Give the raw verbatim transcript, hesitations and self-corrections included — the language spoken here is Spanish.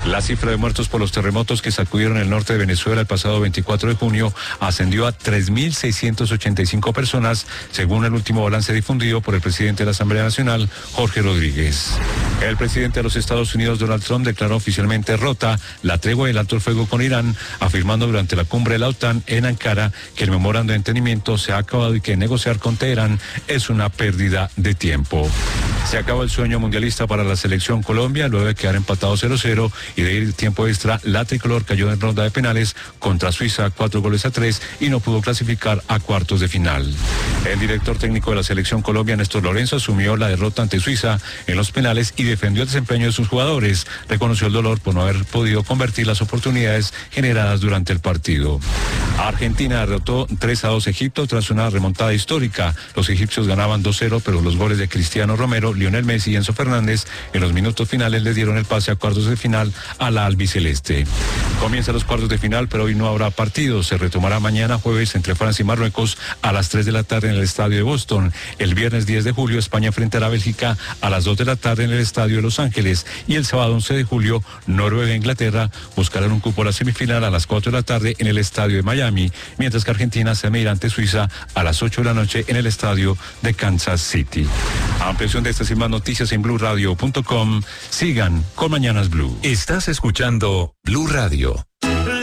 La cifra de muertos por los terremotos que sacudieron el norte de Venezuela el pasado veinticuatro de junio ascendió a tres mil seiscientas ochenta y cinco personas, según el último balance difundido por el presidente de la Asamblea Nacional, Jorge Rodríguez. El presidente de los Estados Unidos, Donald Trump, declaró oficialmente rota la tregua y el alto el fuego con Irán, afirmando durante la cumbre de la OTAN en Ankara que el memorando de entendimiento se ha acabado y que negociar con Teherán es una pérdida de tiempo. Se acabó el sueño mundialista para la selección Colombia, luego de quedar empatado cero cero y de ir tiempo extra. La tricolor cayó en ronda de penales contra Suiza, cuatro goles a tres, y no pudo clasificar a cuartos de final. El director técnico de la selección Colombia, Néstor Lorenzo, asumió la derrota ante Suiza en los penales y defendió el desempeño de sus jugadores. Reconoció el dolor por no haber podido convertir las oportunidades generadas durante el partido. Argentina derrotó tres a dos a Egipto tras una remontada histórica. Los egipcios ganaban dos cero, pero los goles de Cristiano Romero, Lionel Messi y Enzo Fernández en los minutos finales les dieron el pase a cuartos de final a la albiceleste. Comienzan los cuartos de final, pero hoy no habrá partido. Se retomará mañana jueves entre Francia y Marruecos a las tres de la tarde en el estadio de Boston. El viernes diez de julio España enfrentará a Bélgica a las dos de la tarde en el estadio de Los Ángeles, y el sábado once de julio Noruega e Inglaterra buscarán un cupo a la semifinal a las cuatro de la tarde en el estadio de Miami, mientras que Argentina se medirá ante Suiza a las ocho de la noche en el estadio de Kansas City. Ampliación de estas y más noticias en blue radio punto com. Sigan con Mañanas Blue. Estás escuchando Blue Radio.